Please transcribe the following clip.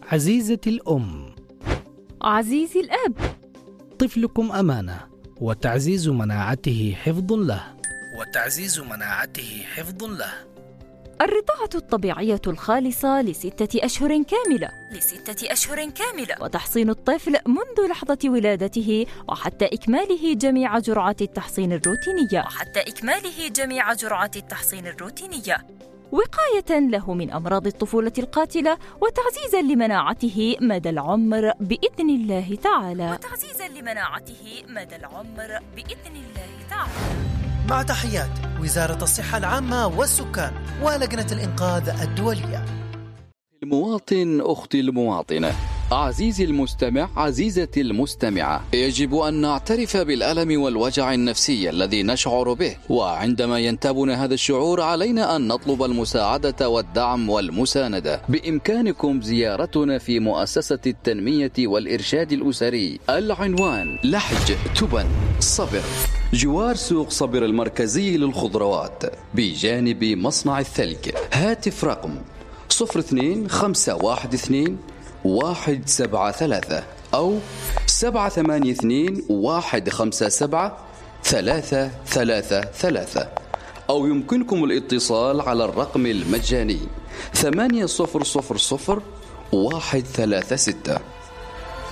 عزيزتي الأم، عزيزي الأب، طفلكم أمانة، وتعزيز مناعته حفظ له. الرضاعة الطبيعية الخالصة ل6 أشهر كاملة، وتحصين الطفل منذ لحظة ولادته وحتى إكماله جميع جرعات التحصين الروتينية، وقاية له من أمراض الطفولة القاتلة، وتعزيزاً لمناعته مدى العمر بإذن الله تعالى. مع تحيات وزارة الصحة العامة والسكان ولجنة الإنقاذ الدولية. المواطن، أختي المواطنة، عزيزي المستمع، عزيزتي المستمعة، يجب أن نعترف بالألم والوجع النفسي الذي نشعر به، وعندما ينتابنا هذا الشعور علينا أن نطلب المساعدة والدعم والمساندة. بإمكانكم زيارتنا في مؤسسة التنمية والإرشاد الأسري، العنوان لحج تبن صبر، جوار سوق صبر المركزي للخضروات بجانب مصنع الثلج. هاتف رقم 02-512-173 أو 782-157-333، أو يمكنكم الاتصال على الرقم المجاني 8000-136.